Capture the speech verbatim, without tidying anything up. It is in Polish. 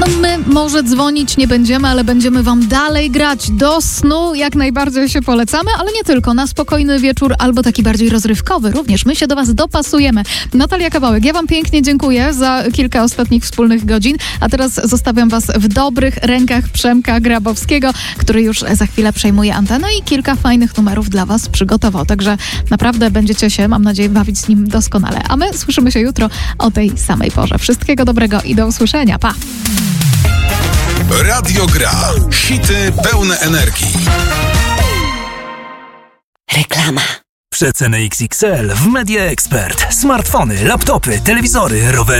No my może dzwonić nie będziemy, ale będziemy wam dalej grać do snu. Jak najbardziej się polecamy, ale nie tylko. Na spokojny wieczór albo taki bardziej rozrywkowy również. My się do was dopasujemy. Natalia Kawałek, ja wam pięknie dziękuję za kilka ostatnich wspólnych godzin, a teraz zostawiam was w dobrych rękach Przemka Grabowskiego, który już za chwilę przejmuje antenę i kilka fajnych numerów dla was przygotował. Także naprawdę będziecie się, mam nadzieję, bawić z nim doskonale. A my słyszymy się jutro o tej samej porze. Wszystkiego dobrego i do usłyszenia. Pa! Radio Gra. Hity pełne energii. Reklama. Przeceny X X L w Media Expert. Smartfony, laptopy, telewizory, rowery